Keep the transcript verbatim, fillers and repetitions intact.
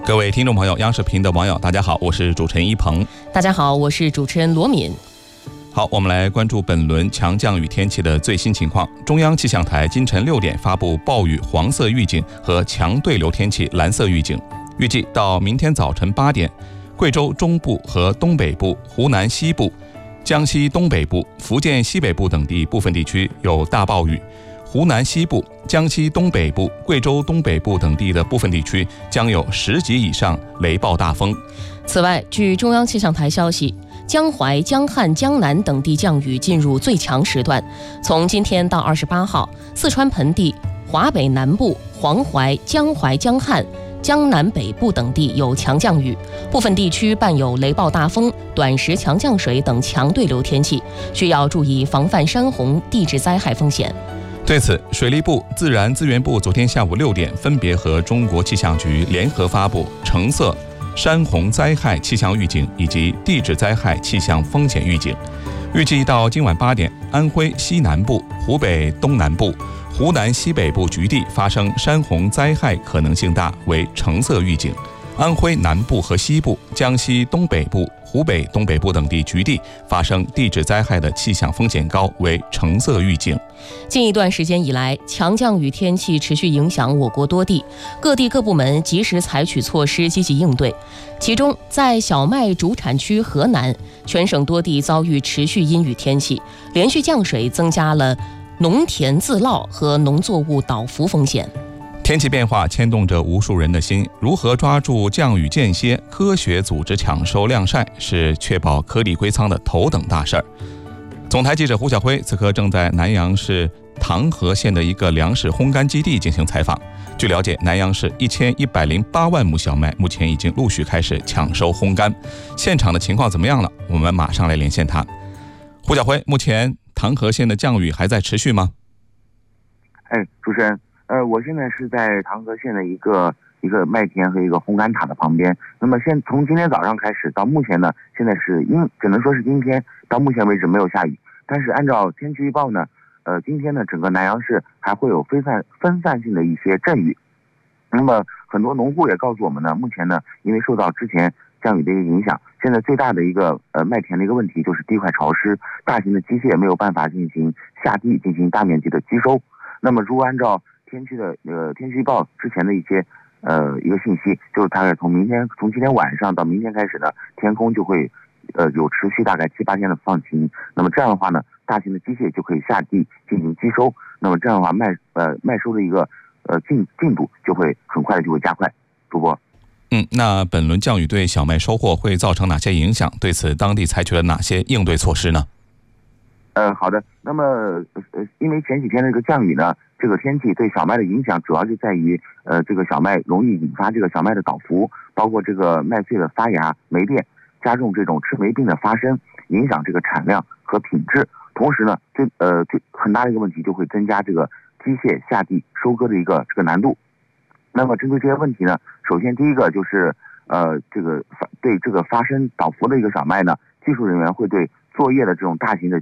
各位听众朋友，央视频的网友，大家好，我是主持人一鹏。 大家好，我是主持人罗敏。 好，我们来关注本轮强降雨天气的最新情况。中央气象台今晨六点发布暴雨黄色预警和强对流天气蓝色预警，预计到明天早晨八点，贵州中部和东北部、湖南西部、江西东北部、福建西北部等地部分地区有大暴雨。湖南西部、江西东北部、贵州东北部等地的部分地区将有十级以上雷暴大风。 此外，据中央气象台消息，江淮、江汉、江南等地降雨进入最强时段。从今天到二十八号，四川盆地、华北南部、黄淮、江淮、江汉、江南北部等地有强降雨，部分地区伴有雷暴大风、短时强降水等强对流天气，需要注意防范山洪、地质灾害风险。 对此，水利部、自然资源部昨天下午六点分别和中国气象局联合发布橙色山洪灾害气象预警以及地质灾害气象风险预警。预计到今晚八点，安徽西南部、湖北东南部、湖南西北部局地发生山洪灾害可能性大，为橙色预警；安徽南部和西部、江西东北部、湖北东北部等地局地发生地质灾害的气象风险高，为橙色预警。 近一段时间以来，强降雨天气持续影响我国多地，各地各部门及时采取措施，积极应对。其中，在小麦主产区河南，全省多地遭遇持续阴雨天气，连续降水增加了农田自涝和农作物倒伏风险。 天气变化牵动着无数人的心，如何抓住降雨间歇，科学组织抢收晾晒，是确保颗粒归仓的头等大事儿。总台记者胡晓辉此刻正在南阳市唐河县的一个粮食烘干基地进行采访。据了解，南阳市一千一百零八万亩小麦目前已经陆续开始抢收烘干，现场的情况怎么样了？我们马上来连线他。胡晓辉，目前唐河县的降雨还在持续吗？ 哎，主持人。呃，我现在是在唐河县的一个一个麦田和一个烘干塔的旁边。那么现从今天早上开始到目前呢，现在是因只能说是今天到目前为止没有下雨，但是按照天气预报呢，呃，今天呢整个南阳市还会有分散分散性的一些阵雨。那么很多农户也告诉我们呢，目前呢因为受到之前降雨的一个影响，现在最大的一个呃麦田的一个问题就是地块潮湿，大型的机械没有办法进行下地进行大面积的机收。那么如果按照天气的呃天气预报之前的一些呃一个信息，就是大概从明天从今天晚上到明天开始呢，天空就会呃有持续大概七八天的放晴。那么这样的话呢，大型的机械就可以下地进行机收。那么这样的话麦呃麦收的一个呃进进度就会很快的就会加快。主播， 嗯，那本轮降雨对小麦收获会造成哪些影响？对此，当地采取了哪些应对措施呢？ 呃，好的。那么呃因为前几天的这个降雨呢，这个天气对小麦的影响主要就在于，呃，这个小麦容易引发这个小麦的倒伏，包括这个麦穗的发芽、霉变，加重这种赤霉病的发生，影响这个产量和品质。同时呢，最呃最很大的一个问题就会增加这个机械下地收割的一个这个难度。那么针对这些问题呢，首先第一个就是呃这个对这个发生倒伏的一个小麦呢，技术人员会对作业的这种大型的